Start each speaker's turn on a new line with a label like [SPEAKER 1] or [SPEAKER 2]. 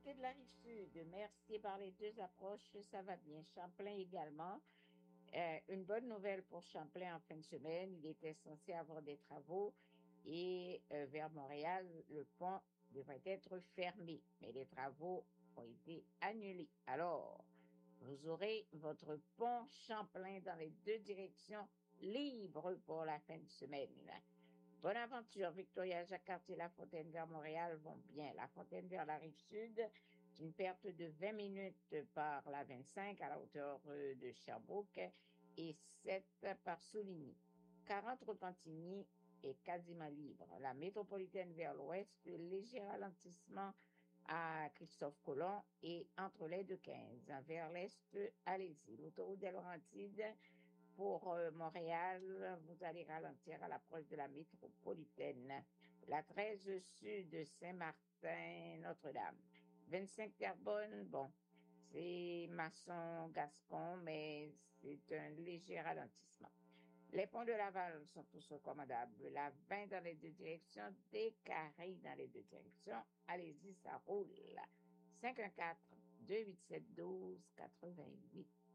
[SPEAKER 1] côté de la Rive-Sud, Mercier par les deux approches, ça va bien. Champlain également. Une bonne nouvelle pour Champlain en fin de semaine, il était censé avoir des travaux et vers Montréal, le pont devrait être fermé, mais les travaux ont été annulés. Alors, vous aurez votre pont Champlain dans les deux directions libre pour la fin de semaine. Bonne aventure, Victoria, Jacques-Cartier, La Fontaine vers Montréal vont bien. La Fontaine vers la Rive-Sud, une perte de 20 minutes par la 25 à la hauteur de Sherbrooke et 7 par Souligny. 40 Repentigny est quasiment libre. La métropolitaine vers l'ouest, léger ralentissement à Christophe Colomb et entre les deux 15. Vers l'est, allez-y. L'autoroute des Laurentides pour Montréal, vous allez ralentir à l'approche de la métropolitaine. La 13 sud Saint-Martin, Notre-Dame. 25 Terrebonne, bon, c'est Masson-Gascon, mais c'est un léger ralentissement. Les ponts de Laval sont tous recommandables. La 20 dans les deux directions, des carrés dans les deux directions. Allez-y, ça roule. 514-287-12-88.